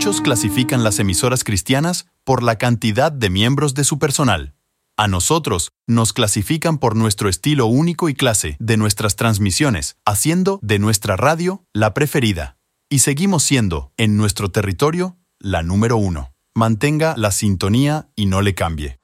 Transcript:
Muchos clasifican las emisoras cristianas por la cantidad de miembros de su personal. A nosotros nos clasifican por nuestro estilo único y clase de nuestras transmisiones, haciendo de nuestra radio la preferida. Y seguimos siendo, en nuestro territorio, la número 1. Mantenga la sintonía y no le cambie.